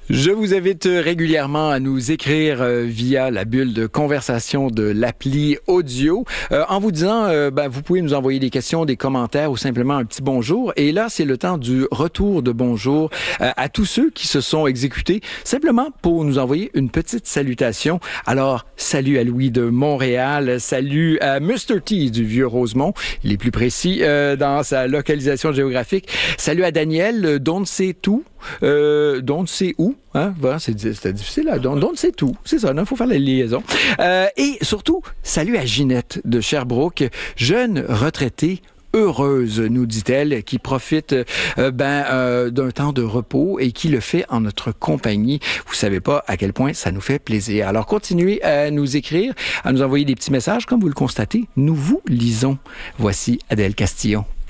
Je vous invite régulièrement à nous écrire via la bulle de conversation de l'appli audio en vous disant, vous pouvez nous envoyer des questions, des commentaires ou simplement un petit bonjour. Et là, c'est le temps du retour de bonjour à tous ceux qui se sont exécutés simplement pour nous envoyer une petite salutation. Alors, salut à Louis de Montréal, salut à Mr. T du Vieux-Rosemont, il est plus précis dans sa localisation géographique. Salut à Daniel, don't say tout. Don't say où, hein? Voilà, c'était difficile, là. Don't say tout. C'est ça, il faut faire la liaison. Et surtout, salut à Ginette de Sherbrooke, jeune retraitée heureuse, nous dit-elle, qui profite d'un temps de repos et qui le fait en notre compagnie. Vous savez pas à quel point ça nous fait plaisir. Alors, continuez à nous écrire, à nous envoyer des petits messages. Comme vous le constatez, nous vous lisons. Voici Adèle Castillon.